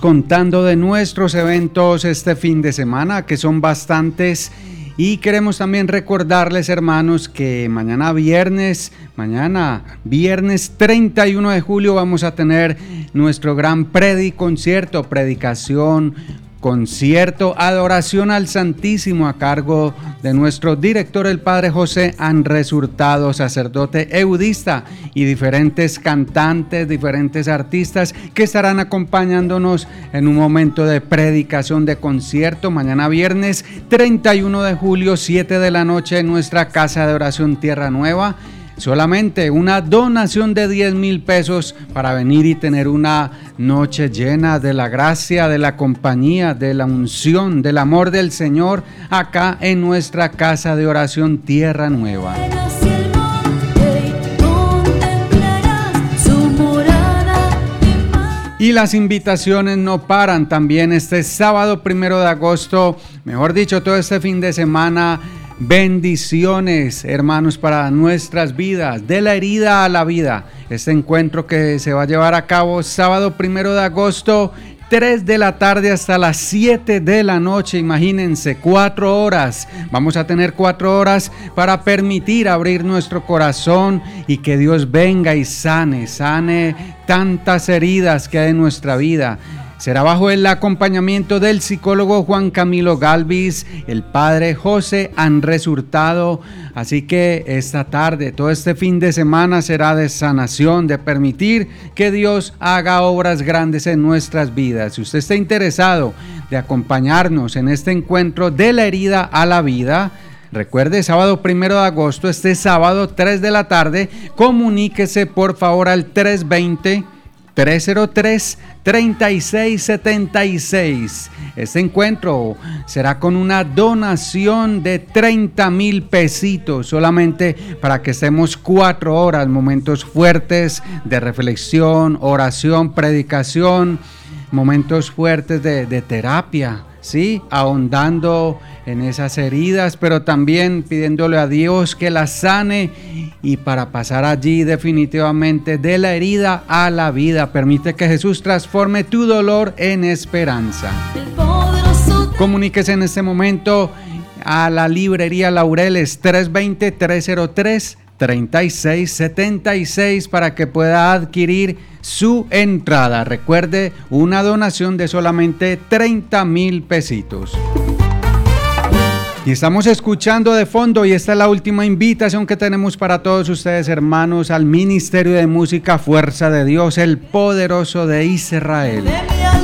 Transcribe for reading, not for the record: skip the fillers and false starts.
contando de nuestros eventos este fin de semana, que son bastantes. Y queremos también recordarles, hermanos, que mañana viernes 31 de julio, vamos a tener nuestro gran concierto, predicación, concierto, adoración al Santísimo a cargo de nuestro director, el Padre José Andrés Hurtado, sacerdote eudista, y diferentes cantantes, diferentes artistas que estarán acompañándonos en un momento de predicación, de concierto, mañana viernes 31 de julio, 7 de la noche, en nuestra casa de oración Tierra Nueva. Solamente una donación de 10,000 pesos para venir y tener una noche llena de la gracia, de la compañía, de la unción, del amor del Señor, acá en nuestra casa de oración Tierra Nueva. Y las invitaciones no paran. También este sábado 1 de agosto, mejor dicho, todo este fin de semana, bendiciones, hermanos, para nuestras vidas, de la herida a la vida. Este encuentro que se va a llevar a cabo sábado 1 de agosto, 3 de la tarde hasta las 7 de la noche. Imagínense, 4 horas. Vamos a tener 4 horas para permitir abrir nuestro corazón y que Dios venga y sane tantas heridas que hay en nuestra vida. Será bajo el acompañamiento del psicólogo Juan Camilo Galvis, el Padre José Andrés Hurtado. Así que esta tarde, todo este fin de semana será de sanación, de permitir que Dios haga obras grandes en nuestras vidas. Si usted está interesado de acompañarnos en este encuentro de la herida a la vida, recuerde, sábado 1 de agosto, este sábado 3 de la tarde, comuníquese por favor al 320-303-3676. Este encuentro será con una donación de 30,000 pesitos, solamente para que estemos 4 horas, momentos fuertes de reflexión, oración, predicación, momentos fuertes de terapia, ¿sí? Ahondando en esas heridas, pero también pidiéndole a Dios que las sane, y para pasar allí definitivamente de la herida a la vida. Permite que Jesús transforme tu dolor en esperanza. Comuníquese en este momento a la librería Laureles 320-303-3676 para que pueda adquirir su entrada. Recuerde, una donación de solamente 30,000 pesitos. Y estamos escuchando de fondo, y esta es la última invitación que tenemos para todos ustedes, hermanos, al Ministerio de Música Fuerza de Dios, el Poderoso de Israel.